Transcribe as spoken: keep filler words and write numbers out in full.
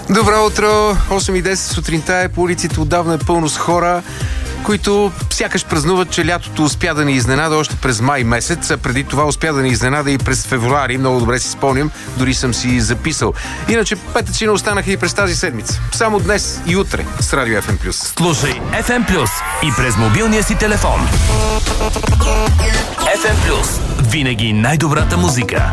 Добро утро! осем и десет сутринта е, по улиците отдавна е пълно с хора, които сякаш празнуват, че лятото успя да ни изненада още през май месец, а преди това успя да ни изненада и през февруари. Много добре си спомням, дори съм си записал. Иначе петъчина останаха и през тази седмица. Само днес и утре с Радио Еф Ем Плюс. Слушай Еф Ем Плюс и през мобилния си телефон. Еф Ем Плюс. Винаги най-добрата музика.